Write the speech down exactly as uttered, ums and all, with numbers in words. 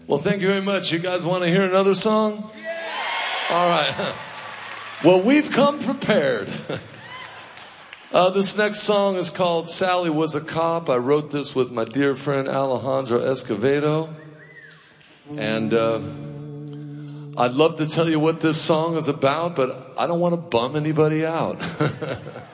Well, thank you very much. You guys want to hear another song? All right. Well, we've come prepared. Uh, this next song is called Sally Was a Cop. I wrote this with my dear friend Alejandro Escovedo. And uh, I'd love to tell you what this song is about, but I don't want to bum anybody out.